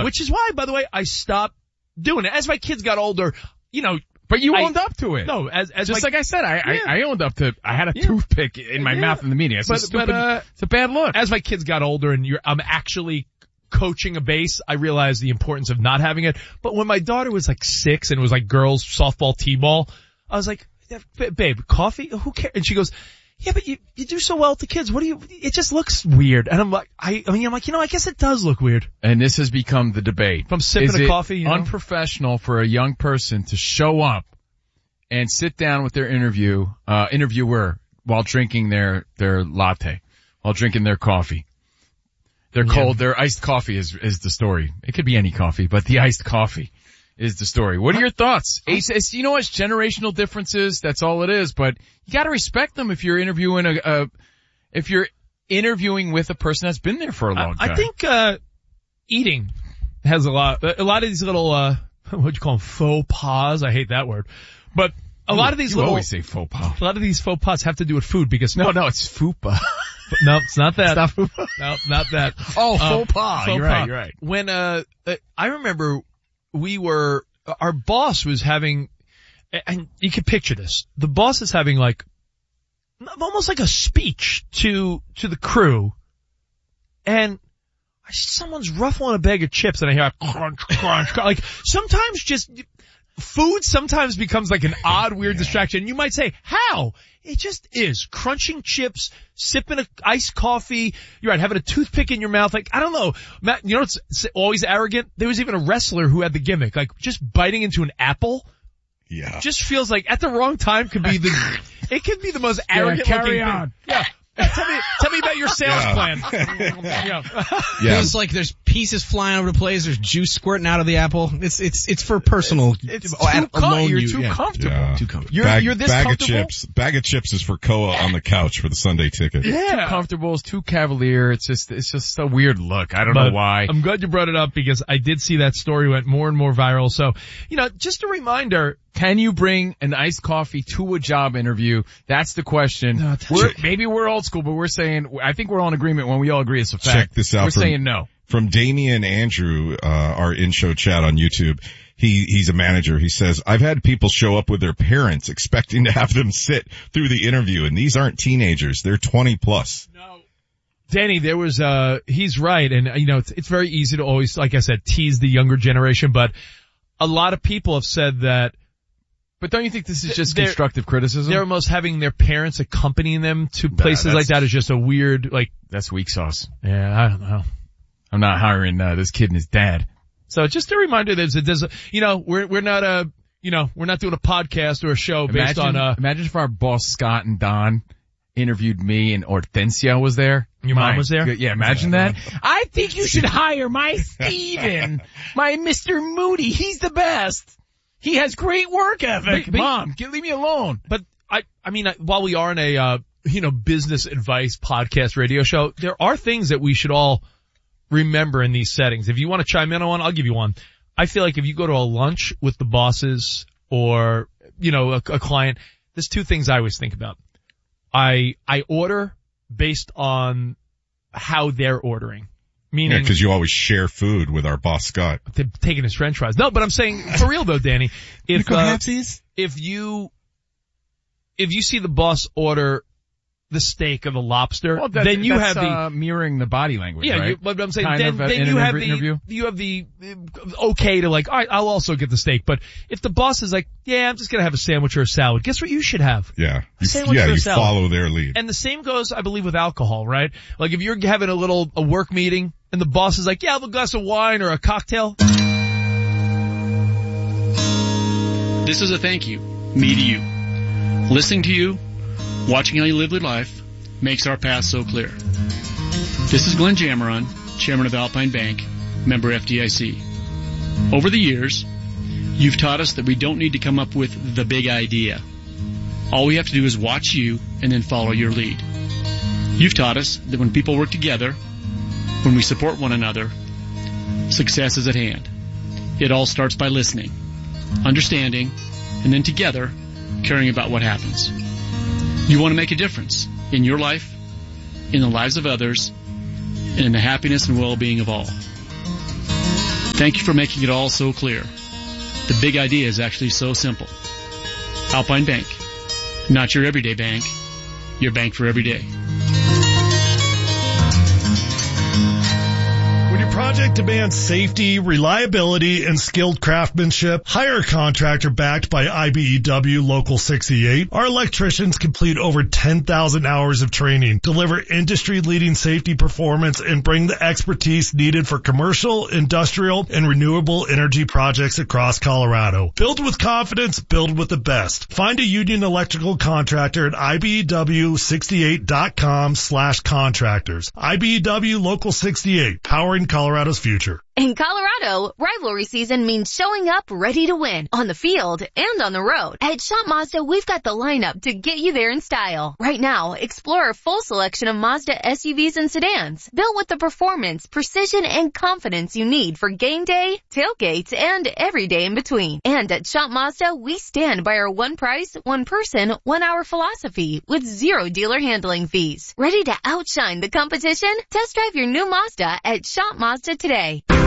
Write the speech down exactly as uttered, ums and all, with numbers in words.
Which is why, by the way, I stopped doing it. As my kids got older, you know. But you I, owned up to it. No, as, as Just my, like I said, I, yeah. I, I owned up to, I had a yeah. toothpick in my yeah. mouth in the meeting. It's but, a stupid, but, uh, it's a bad look. As my kids got older and you're, I'm actually coaching a base, I realized the importance of not having it. But when my daughter was like six and it was like girls softball, t-ball, I was like, babe, coffee? Who cares? And she goes, yeah, but you, you do so well with the kids. What do you, it just looks weird. And I'm like, I, I mean, I'm like, you know, I guess it does look weird. And this has become the debate. If I'm sipping Is a it coffee, you know? unprofessional for a young person to show up and sit down with their interview, uh, interviewer while drinking their, their latte, while drinking their coffee. Their cold, yeah. their iced coffee is, is the story. It could be any coffee, but the iced coffee is the story. What are your thoughts? It's, it's, you know, it's generational differences. That's all it is. But you got to respect them if you're interviewing a, a, if you're interviewing with a person that's been there for a long I, time. I think uh eating has a lot. A lot of these little uh, what you call them, faux pas. I hate that word, but a Ooh, lot of these you little. always say faux pas. A lot of these faux pas have to do with food because no, no, it's fupa. No, it's not that. It's not fupa. No, not that. Oh, um, faux pas. Faux you're pas. right. You're right. When uh, I remember we were. Our boss was having, and you can picture this, the boss is having like, almost like a speech to, to the crew, and I see someone's ruffling a bag of chips and I hear a crunch, crunch, crunch. Like, sometimes just, food sometimes becomes like an odd, weird yeah. distraction. You might say, how? It just is. Crunching chips, sipping a iced coffee, you're right, having a toothpick in your mouth. Like, I don't know. Matt, you know what's always arrogant? There was even a wrestler who had the gimmick. Like, just biting into an apple. Yeah. Just feels like at the wrong time could be the, it could be the most arrogant yeah, carry looking on. thing. Yeah. Tell me, tell me about your sales yeah. plan. yeah. Yeah. It's like there's pieces flying over the place. There's juice squirting out of the apple. It's it's it's for personal. It's, it's oh, too com- You're you, too yeah. comfortable. Yeah. Too comfortable. You're, bag, you're this bag comfortable. of chips. Bag of chips is for Koa on the couch for the Sunday ticket. It's Yeah. too comfortable. It's too cavalier. It's just it's just a weird look. I don't But know why. I'm glad you brought it up because I did see that story went more and more viral. So, you know, just a reminder. Can you bring an iced coffee to a job interview? That's the question. No, that's we're, right. maybe we're old school, but we're saying, I think we're all in agreement when we all agree it's a fact. Check this out. We're from, saying no. From Damian Andrew, uh, our in-show chat on YouTube. He, he's a manager. He says, I've had people show up with their parents expecting to have them sit through the interview, and these aren't teenagers. They're twenty plus. No. Danny, there was, uh, he's right. And, you know, it's, it's very easy to always, like I said, tease the younger generation, but a lot of people have said that But don't you think this is just they're, constructive criticism? they're almost having their parents accompanying them to places Nah, like that is just a weird, like, That's weak sauce. yeah, I don't know. I'm not hiring uh, this kid and his dad. So just a reminder, there's a, there's a, you know, we're, we're not a, you know, we're not doing a podcast or a show based Imagine, on, uh, imagine if our boss Scott and Don interviewed me and Hortensia was there. Your mom My was there? good- Yeah, imagine that. I think you should hire my Steven, my Mister Moody. He's the best. He has great work ethic. But- but- Mom, get, leave me alone. but I, I mean, I, while we are in a, uh, you know, business advice podcast radio show, there are things that we should all remember in these settings. If you want to chime in on one, I'll give you one. I feel like if you go to a lunch with the bosses or, you know, a, a client, there's two things I always think about. I, I order based on how they're ordering. Yeah, Meaning, because you always share food with our boss Scott. they're taking his french fries. No, but I'm saying, for real though, Danny, if, uh, Halfsies? if you, if you see the boss order the steak or the lobster, Well, that, then you that's, have the, uh, mirroring the body language, yeah, right? you, but I'm saying Kind then, of, uh, then in you an have inter- the, interview? you have the, uh, okay to like, all right, I'll also get the steak. But if the boss is like, yeah, I'm just gonna have a sandwich or a salad, guess what you should have? Yeah. You, Sandwich yeah, or a you salad. follow their lead. And the same goes, I believe, with alcohol, right? Like if you're having a little, a work meeting and the boss is like, yeah, I'll have a glass of wine or a cocktail. This is a thank you, me to you. Listening to you, watching how you live your life, makes our path so clear. This is Glenn Jammeron, Chairman of Alpine Bank, member F D I C. Over the years, you've taught us that we don't need to come up with the big idea. All we have to do is watch you and then follow your lead. You've taught us that when people work together, when we support one another, success is at hand. It all starts by listening, understanding, and then together, caring about what happens. You want to make a difference in your life, in the lives of others, and in the happiness and well-being of all. Thank you for making it all so clear. The big idea is actually so simple. Alpine Bank. Not your everyday bank. Your bank for every day. When your project demands safety, reliability, and skilled craftsmanship, hire a contractor backed by I B E W Local sixty-eight. Our electricians complete over ten thousand hours of training, deliver industry-leading safety performance, and bring the expertise needed for commercial, industrial, and renewable energy projects across Colorado. Build with confidence, build with the best. Find a union electrical contractor at I B E W sixty-eight dot com slash contractors. I B E W Local sixty-eight, powering Colorado's future. In Colorado, rivalry season means showing up ready to win on the field and on the road. At Shop Mazda, we've got the lineup to get you there in style. Right now, explore a full selection of Mazda S U Vs and sedans, built with the performance, precision, and confidence you need for game day, tailgates, and every day in between. And at Shop Mazda, we stand by our one price, one person, one hour philosophy with zero dealer handling fees. Ready to outshine the competition? Test drive your new Mazda at Shop Mazda today.